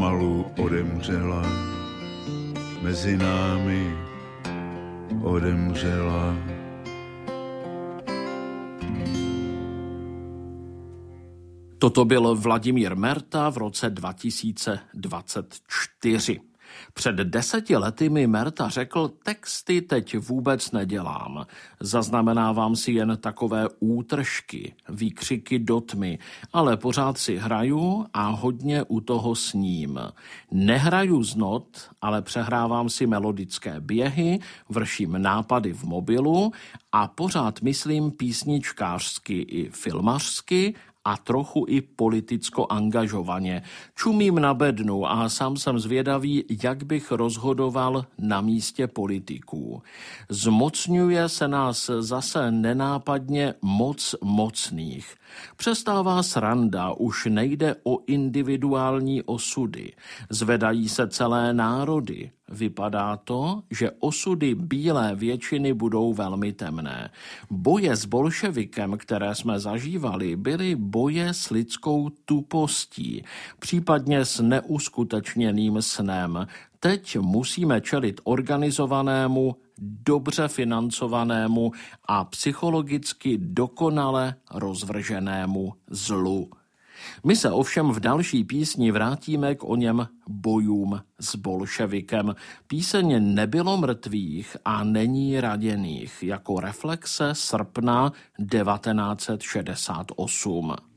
pomalu odemřela, mezi námi odemřela. Toto byl Vladimír Merta v roce 2024. Před 10 lety mi Merta řekl, texty teď vůbec nedělám. Zaznamenávám si jen takové útržky, výkřiky do tmy, ale pořád si hraju a hodně u toho sním. Nehraju z not, ale přehrávám si melodické běhy, vrším nápady v mobilu a pořád myslím písničkářsky i filmařsky a trochu i politicko angažovaně. Čumím na bednu a sám jsem zvědavý, jak bych rozhodoval na místě politiků. Zmocňuje se nás zase nenápadně moc mocných. Přestává sranda, už nejde o individuální osudy. Zvedají se celé národy. Vypadá to, že osudy bílé většiny budou velmi temné. Boje s bolševikem, které jsme zažívali, byly boje s lidskou tupostí, případně s neuskutečněným snem. Teď musíme čelit organizovanému, dobře financovanému a psychologicky dokonale rozvrženému zlu. My se ovšem v další písni vrátíme k oněm bojům s bolševikem. Píseň Nebylo mrtvých a není raděných jako reflexe srpna 1968.